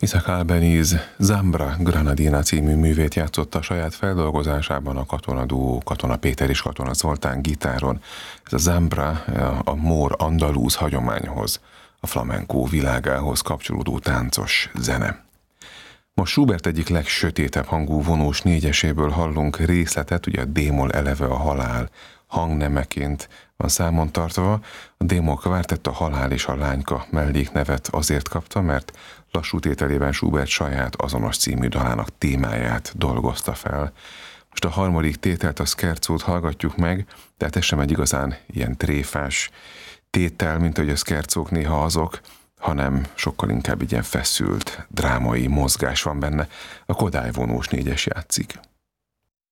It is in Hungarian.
Isaac Albeniz Zambra Granadina című művét játszotta saját feldolgozásában a katonaduó Katona Péter és Katona Zoltán gitáron. Ez a Zambra a mór andalúz hagyományhoz, a flamenco világához kapcsolódó táncos zene. Most Schubert egyik legsötétebb hangú vonós négyeséből hallunk részletet, ugye a d-moll eleve a halál hangnemeként van számon tartva. A d-moll kvártett a halál és a lányka melléknevet azért kapta, mert lassú tételében Schubert saját azonos című dalának témáját dolgozta fel. Most a harmadik tételt, a scherzót hallgatjuk meg, tehát ez sem egy igazán ilyen tréfás tétel, mint hogy a scherzók néha azok, hanem sokkal inkább ilyen feszült, drámai mozgás van benne. A Kodály vonós négyes játszik.